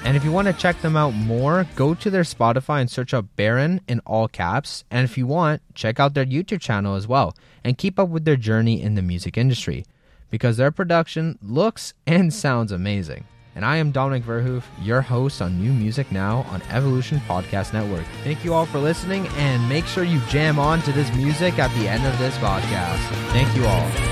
And if you want to check them out more, go to their Spotify and search up Baron in all caps. And if you want, check out their YouTube channel as well and keep up with their journey in the music industry because their production looks and sounds amazing. And I am Dominic Verhoef, your host on New Music Now on Evolution Podcast Network. Thank you all for listening, and make sure you jam on to this music at the end of this podcast. Thank you all.